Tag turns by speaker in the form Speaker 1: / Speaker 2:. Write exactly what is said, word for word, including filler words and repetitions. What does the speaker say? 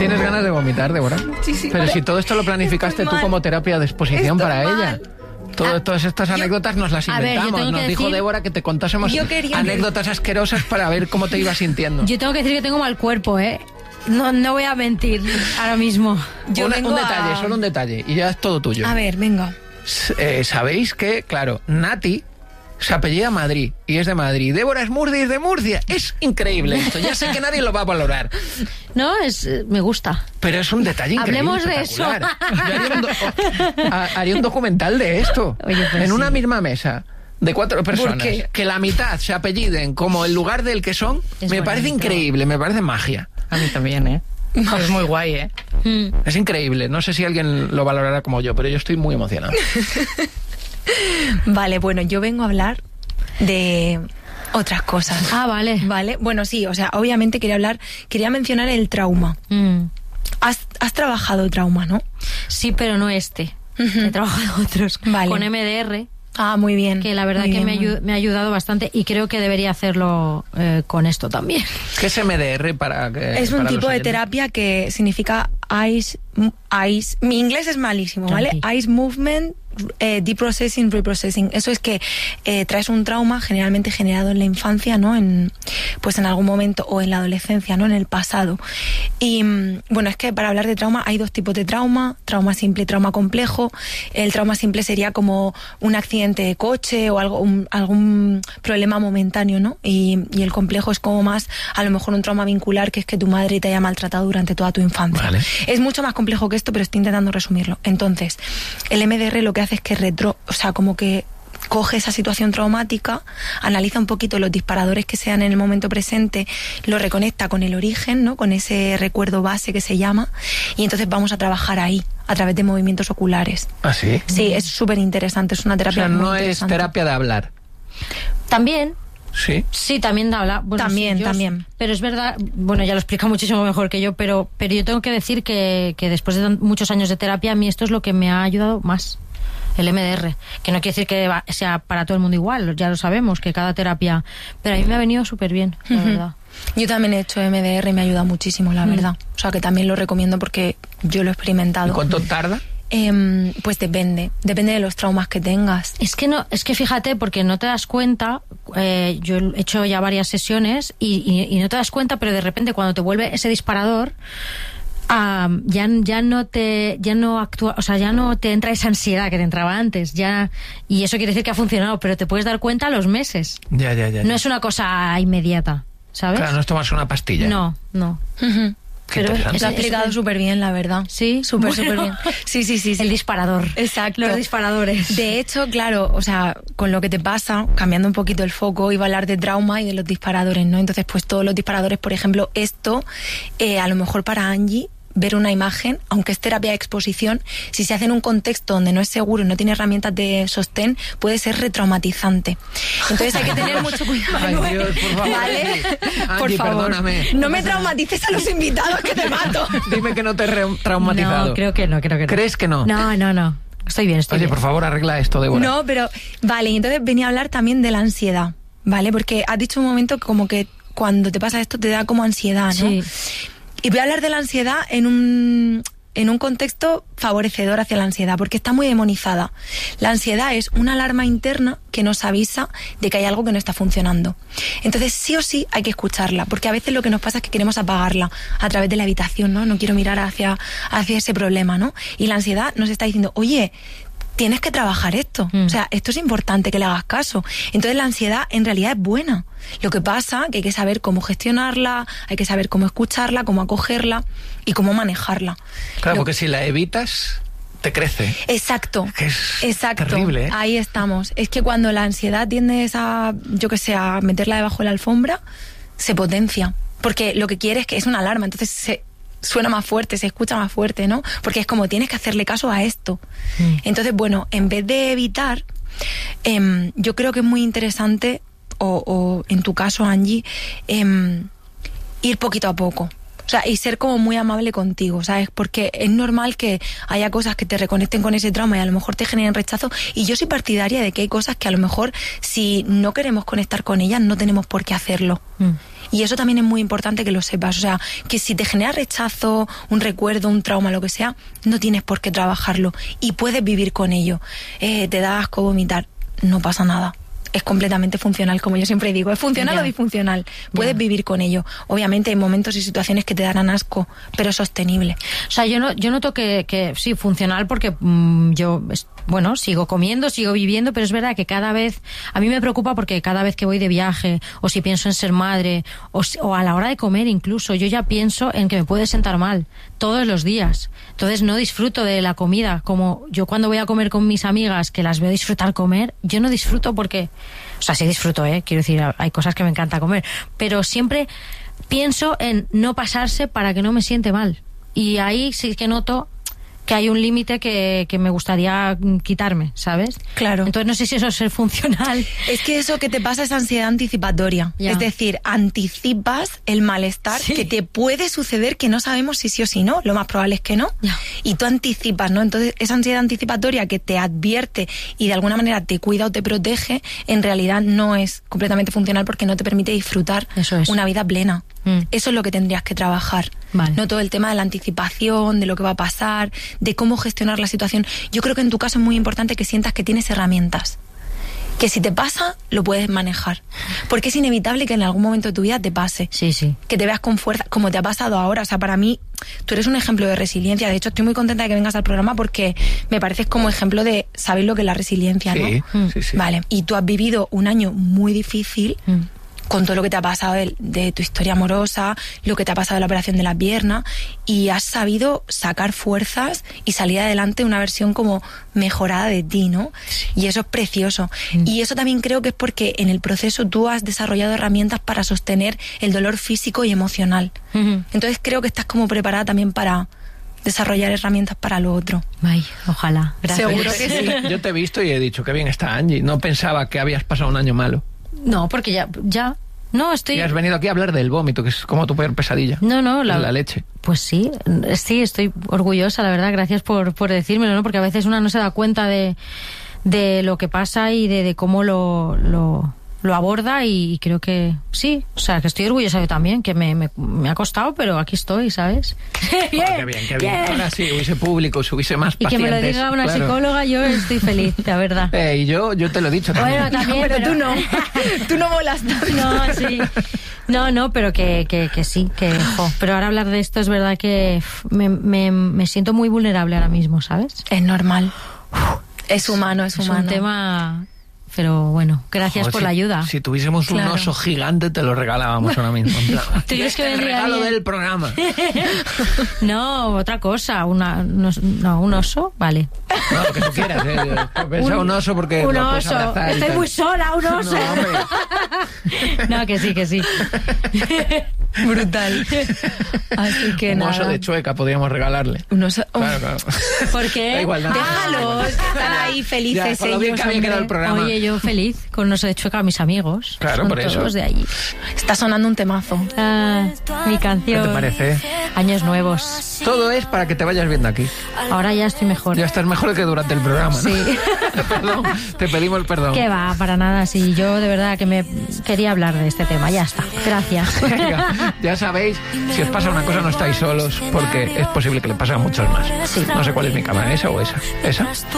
Speaker 1: ¿Tienes ganas de vomitar, Débora?
Speaker 2: Sí, sí.
Speaker 1: Pero si todo esto lo planificaste tú como terapia de exposición
Speaker 2: Estoy
Speaker 1: para
Speaker 2: mal.
Speaker 1: ella. Todo, todas estas anécdotas nos las
Speaker 3: A ver, yo
Speaker 1: inventamos.
Speaker 3: tengo que
Speaker 1: Nos dijo
Speaker 3: decir-
Speaker 1: Débora que te contásemos
Speaker 2: Yo quería-
Speaker 1: anécdotas asquerosas para ver cómo te ibas sintiendo.
Speaker 3: Yo tengo que decir que tengo mal cuerpo, ¿eh? No, no voy a mentir ahora mismo.
Speaker 2: Yo
Speaker 1: un,
Speaker 2: vengo
Speaker 1: un detalle,
Speaker 2: a-
Speaker 1: solo un detalle, y ya es todo tuyo.
Speaker 2: A ver, venga.
Speaker 1: S- eh, Sabéis que, claro, Nati se apellida Madrid y es de Madrid. Débora es Murcia y es de Murcia. Es increíble esto. Ya sé que nadie lo va a valorar,
Speaker 3: No, es eh, me gusta.
Speaker 1: pero es un detalle increíble.
Speaker 3: Hablemos de eso.
Speaker 1: espectacular. Yo haría un, do- ha- haría un documental de esto.
Speaker 3: Oye, pues
Speaker 1: en una
Speaker 3: sí.
Speaker 1: misma mesa de cuatro personas.
Speaker 2: qué?
Speaker 1: Que la mitad se apelliden como el lugar del que son.
Speaker 3: Es
Speaker 1: me parece
Speaker 3: bonito.
Speaker 1: increíble, me parece magia.
Speaker 4: A mí también, ¿eh? Es muy guay, ¿eh?
Speaker 3: Mm.
Speaker 1: Es increíble. No sé si alguien lo valorará como yo, pero yo estoy muy emocionado.
Speaker 2: Vale, bueno, yo vengo a hablar de otras cosas.
Speaker 3: Ah, vale.
Speaker 2: Vale, bueno, sí, o sea, obviamente quería hablar, quería mencionar el trauma.
Speaker 3: Mm.
Speaker 2: Has, has trabajado trauma, ¿no?
Speaker 3: Sí, pero no este.
Speaker 2: Ujú.
Speaker 3: He trabajado otros
Speaker 2: Vale.
Speaker 3: con M D R,
Speaker 2: Ah, muy bien.
Speaker 3: que la verdad
Speaker 2: muy
Speaker 3: que
Speaker 2: bien,
Speaker 3: me,
Speaker 2: muy
Speaker 3: ayu- me ha ayudado bastante y creo que debería hacerlo eh, con esto también.
Speaker 1: ¿Qué es M D R para que
Speaker 2: Es un
Speaker 1: para los
Speaker 2: tipo de
Speaker 1: oyentes?
Speaker 2: terapia que significa Eyes, eyes, mi inglés es malísimo, ¿vale?
Speaker 3: Tranqui.
Speaker 2: Eyes Movement, eh, Deprocessing, Reprocessing. Eso es que eh, traes un trauma generalmente generado en la infancia, ¿no? En, pues en algún momento, o en la adolescencia, ¿no? En el pasado. Y mm, bueno, es que para hablar de trauma hay dos tipos de trauma, trauma simple y trauma complejo. El trauma simple sería como un accidente de coche o algo, un- algún problema momentáneo, ¿no? Y, y el complejo es como más, a lo mejor un trauma vincular, que es que tu madre te haya maltratado durante toda tu infancia.
Speaker 1: Vale.
Speaker 2: Es mucho más complejo que esto, pero estoy intentando resumirlo. Entonces, el M D R lo que hace es que retro, o sea, como que coge esa situación traumática, analiza un poquito los disparadores que sean en el momento presente, lo reconecta con el origen, ¿no? Con ese recuerdo base que se llama, y entonces vamos a trabajar ahí, a través de movimientos oculares.
Speaker 1: ¿Ah, sí?
Speaker 2: Sí, es súper interesante, es una
Speaker 1: O
Speaker 2: terapia
Speaker 1: sea,
Speaker 2: muy
Speaker 1: no es
Speaker 2: interesante.
Speaker 1: terapia de hablar.
Speaker 3: También,
Speaker 1: Sí.
Speaker 3: sí, también da habla. Bueno,
Speaker 2: También,
Speaker 3: sí, yo-
Speaker 2: también.
Speaker 3: Pero es verdad, bueno, ya lo explica muchísimo mejor que yo, pero, pero yo tengo que decir que, que después de tan- muchos años de terapia, a mí esto es lo que me ha ayudado más. El M D R, que no quiere decir que va- sea para todo el mundo igual, ya lo sabemos, que cada terapia, pero a mí me ha venido súper bien, la
Speaker 2: Ujú.
Speaker 3: verdad.
Speaker 2: Yo también he hecho M D R y me ayuda muchísimo, la
Speaker 3: Mm.
Speaker 2: verdad. O sea, que también lo recomiendo porque yo lo he
Speaker 1: ¿Y
Speaker 2: experimentado.
Speaker 1: cuánto tarda?
Speaker 2: Em, pues depende, depende de los traumas que tengas.
Speaker 3: Es que no, es que fíjate, porque no te das cuenta, eh, yo he hecho ya varias sesiones y, y- y no te das cuenta, pero de repente cuando te vuelve ese disparador, ah, ya, ya no te, ya no actúa, o sea, ya no te entra esa ansiedad que te entraba antes, ya, y eso quiere decir que ha funcionado, pero te puedes dar cuenta a los meses.
Speaker 1: Ya, ya, ya.
Speaker 3: No
Speaker 1: ya.
Speaker 3: es una cosa inmediata, ¿sabes?
Speaker 1: Claro, no es tomarse una pastilla.
Speaker 3: No, no.
Speaker 2: Ujú.
Speaker 1: Qué
Speaker 3: Pero
Speaker 1: interesante.
Speaker 2: Lo ha
Speaker 3: es-
Speaker 2: explicado súper bien, la verdad.
Speaker 3: Sí,
Speaker 2: Súper,
Speaker 3: bueno.
Speaker 2: súper bien. Sí, sí, sí, sí.
Speaker 3: El disparador.
Speaker 2: Exacto.
Speaker 3: Los disparadores.
Speaker 2: De hecho, claro, o sea, con lo que te pasa, cambiando un poquito el foco, iba a hablar de trauma y de los disparadores, ¿no? Entonces, pues todos los disparadores, por ejemplo, esto, eh, a lo mejor para Angie, ver una imagen, aunque es terapia de exposición, si se hace en un contexto donde no es seguro y no tiene herramientas de sostén, puede ser retraumatizante. Entonces hay que tener mucho cuidado.
Speaker 1: Ay, Dios, por favor.
Speaker 2: ¿Vale?
Speaker 1: Angie,
Speaker 2: Por favor.
Speaker 1: perdóname.
Speaker 2: No me traumatices a los invitados, que te mato.
Speaker 1: Dime que no te he re- traumatizado.
Speaker 3: No, creo que no, creo que no.
Speaker 1: ¿Crees que no?
Speaker 3: No, no, no. Estoy bien, estoy
Speaker 1: Oye,
Speaker 3: bien.
Speaker 1: por favor, arregla esto, Débora.
Speaker 2: No, pero vale, y entonces venía a hablar también de la ansiedad, ¿vale? Porque has dicho un momento como que cuando te pasa esto te da como ansiedad, ¿no?
Speaker 3: Sí.
Speaker 2: Y voy a hablar de la ansiedad en un, en un contexto favorecedor hacia la ansiedad, porque está muy demonizada. La ansiedad es una alarma interna que nos avisa de que hay algo que no está funcionando. Entonces, sí o sí hay que escucharla, porque a veces lo que nos pasa es que queremos apagarla a través de la habitación, ¿no? No quiero mirar hacia, hacia ese problema, ¿no? Y la ansiedad nos está diciendo, oye, tienes que trabajar esto.
Speaker 3: Mm.
Speaker 2: O sea, esto es importante que le hagas caso. Entonces la ansiedad en realidad es buena. Lo que pasa que hay que saber cómo gestionarla, hay que saber cómo escucharla, cómo acogerla y cómo manejarla.
Speaker 1: Claro,
Speaker 2: Lo-
Speaker 1: porque si la evitas, te crece.
Speaker 2: Exacto.
Speaker 1: Que es
Speaker 2: Exacto.
Speaker 1: terrible, ¿eh?
Speaker 2: Ahí estamos. Es que cuando la ansiedad tiendes a, yo que sé, a meterla debajo de la alfombra, se potencia. Porque lo que quiere es que es una alarma, entonces se suena más fuerte, se escucha más fuerte, ¿no? Porque es como tienes que hacerle caso a esto.
Speaker 3: Mm.
Speaker 2: Entonces, bueno, en vez de evitar, em, yo creo que es muy interesante, o, o en tu caso, Angie, em, ir poquito a poco. O sea, y ser como muy amable contigo, ¿sabes? Porque es normal que haya cosas que te reconecten con ese trauma y a lo mejor te generen rechazo. Y yo soy partidaria de que hay cosas que a lo mejor si no queremos conectar con ellas no tenemos por qué hacerlo. Mm. Y eso también es muy importante que lo sepas. O sea, que si te genera rechazo, un recuerdo, un trauma, lo que sea, no tienes por qué trabajarlo. Y puedes vivir con ello. Eh, te da asco vomitar, no pasa nada. Es completamente funcional, como yo siempre digo. ¿Es funcional yeah. o disfuncional? Puedes yeah. vivir con ello. Obviamente hay momentos y situaciones que te darán asco, pero es sostenible.
Speaker 3: O sea, yo no, yo noto que, que sí, funcional porque mmm, yo, bueno, sigo comiendo, sigo viviendo, pero es verdad que cada vez, a mí me preocupa porque cada vez que voy de viaje, o si pienso en ser madre, o, o a la hora de comer incluso, yo ya pienso en que me puede sentar mal todos los días. Entonces no disfruto de la comida. Como yo cuando voy a comer con mis amigas, que las veo disfrutar comer, yo no disfruto porque... O sea, sí disfruto, ¿eh? Quiero decir, hay cosas que me encanta comer. Pero siempre pienso en no pasarse para que no me siente mal. Y ahí sí que noto que hay un límite que, que me gustaría quitarme, ¿sabes?
Speaker 2: Claro.
Speaker 3: Entonces no sé si eso es ser funcional.
Speaker 2: Es que eso que te pasa es ansiedad anticipatoria. Ya. Es decir, anticipas el malestar sí. que te puede suceder, que no sabemos si sí o si no. Lo más probable es que no. Ya. Y tú anticipas, ¿no? Entonces esa ansiedad anticipatoria que te advierte y de alguna manera te cuida o te protege, en realidad no es completamente funcional porque no te permite disfrutar
Speaker 3: eso es.
Speaker 2: una vida plena. Mm. Eso es lo que tendrías que trabajar.
Speaker 3: Vale.
Speaker 2: No todo el tema de la anticipación, de lo que va a pasar, de cómo gestionar la situación. Yo creo que en tu caso es muy importante que sientas que tienes herramientas. Que si te pasa, lo puedes manejar. Porque es inevitable que en algún momento de tu vida te pase.
Speaker 3: Sí, sí.
Speaker 2: Que te veas con fuerza, como te ha pasado ahora. O sea, para mí, tú eres un ejemplo de resiliencia. De hecho, estoy muy contenta de que vengas al programa porque me pareces como ejemplo de saber lo que es la resiliencia,
Speaker 1: sí,
Speaker 2: ¿no?
Speaker 1: Sí, sí.
Speaker 2: Vale. Y tú has vivido un año muy difícil... Mm. con todo lo que te ha pasado de, de tu historia amorosa, lo que te ha pasado de la operación de la pierna, y has sabido sacar fuerzas y salir adelante una versión como mejorada de ti, ¿no? Sí. Y eso es precioso. Mm. Y eso también creo que es porque en el proceso tú has desarrollado herramientas para sostener el dolor físico y emocional. Mm-hmm. Entonces creo que estás como preparada también para desarrollar herramientas para lo otro.
Speaker 3: Ay, ojalá. Gracias.
Speaker 2: Seguro que sí.
Speaker 1: Yo te he visto y he dicho que bien está Angie. No pensaba que habías pasado un año malo.
Speaker 3: No, porque ya, ya, no estoy...
Speaker 1: Y has venido aquí a hablar del vómito, que es como tu peor pesadilla.
Speaker 3: No, no, la,
Speaker 1: la leche.
Speaker 3: Pues sí, sí, estoy orgullosa, la verdad, gracias por, por decírmelo, ¿no? Porque a veces una no se da cuenta de, de lo que pasa y de, de cómo lo, lo, lo aborda, y creo que sí, o sea, que estoy orgullosa yo también, que me, me, me ha costado, pero aquí estoy, ¿sabes?
Speaker 1: Bien, oh, qué bien, qué bien. bien. Ahora sí, hubiese público, hubiese más
Speaker 3: y
Speaker 1: pacientes.
Speaker 3: Y que me lo diga una claro. psicóloga, yo estoy feliz, la verdad.
Speaker 1: Eh, y yo, yo te lo he dicho también.
Speaker 3: Bueno, también,
Speaker 2: no, pero,
Speaker 3: pero
Speaker 2: tú no, tú no molas tanto.
Speaker 3: No, sí. No, no, pero que, que, que sí, que jo. Pero ahora hablar de esto es verdad que me, me, me siento muy vulnerable ahora mismo, ¿sabes?
Speaker 2: Es normal. Es humano, es,
Speaker 3: es
Speaker 2: humano.
Speaker 3: Es un tema... Pero bueno, gracias
Speaker 1: Joder,
Speaker 3: por
Speaker 1: si,
Speaker 3: la ayuda.
Speaker 1: Si tuviésemos claro. un oso gigante, te lo regalábamos ahora mismo. En plan,
Speaker 3: ¿Tú crees que
Speaker 1: el
Speaker 3: vendría
Speaker 1: regalo
Speaker 3: bien?
Speaker 1: del programa.
Speaker 3: No, otra cosa. Una, no, no, un oso, vale.
Speaker 1: No, lo que tú quieras. Eh. Pensaba un, un oso porque
Speaker 3: un
Speaker 1: lo puedes
Speaker 3: oso.
Speaker 1: abrazar.
Speaker 3: Estoy muy sola, un oso. No, no, que sí, que sí.
Speaker 2: Brutal. Así que
Speaker 1: un
Speaker 2: nada.
Speaker 1: oso de Chueca podríamos regalarle.
Speaker 2: Un oso.
Speaker 1: Claro, claro.
Speaker 3: ¿Por qué?
Speaker 1: Da igual, nada.
Speaker 2: Déjalos, están ahí felices
Speaker 1: ya, ellos. Que había el programa.
Speaker 3: Oye, yo feliz con un oso de Chueca a mis amigos.
Speaker 1: Claro,
Speaker 3: son
Speaker 1: por eso.
Speaker 3: Todos de allí.
Speaker 2: Está sonando un temazo.
Speaker 3: Ah, mi canción.
Speaker 1: ¿Qué te parece?
Speaker 3: Años nuevos.
Speaker 1: Todo es para que te vayas viendo aquí.
Speaker 3: Ahora ya estoy mejor.
Speaker 1: Ya estás mejor que durante el programa, ¿no?
Speaker 3: Sí.
Speaker 1: Perdón, te pedimos perdón.
Speaker 3: Que va, para nada. Sí, yo de verdad que me quería hablar de este tema. Ya está. Gracias.
Speaker 1: Venga, ya sabéis, si os pasa una cosa no estáis solos, porque es posible que le pase a muchos más.
Speaker 3: Sí.
Speaker 1: No sé cuál es mi cámara, esa o esa. ¿Esa?